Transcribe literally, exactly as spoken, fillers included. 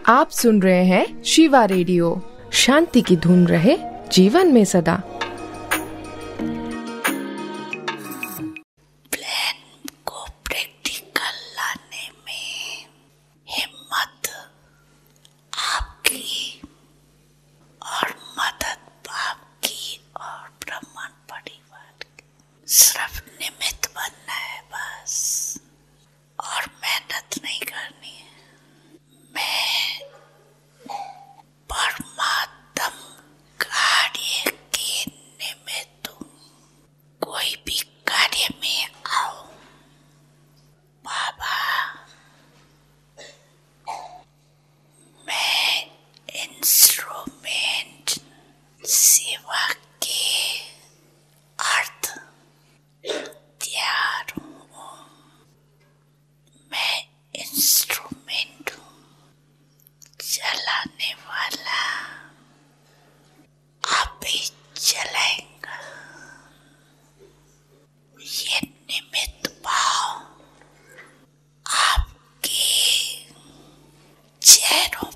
आप सुन रहे हैं शिवा रेडियो। शांति की धुन रहे जीवन में सदा। प्लान को प्रैक्टिकल लाने में हिम्मत आपकी और मदद आपकी और ब्रह्मांड परिवार की। सिर्फ निमित्त बनना है बस, और मेहनत नहीं करनी है। मैं परमात्म कार्य के निमित्त हूँ। कोई भी कार्य में आओ बाबा, मैं इंस्ट्रूमेंट सेवा के अर्थ तैयार हूँ। मैं इंस्ट्रूमेंट हूँ, चलाने वाला आप ही चलाएगा। ये निमित्त भाव आपके चेहरों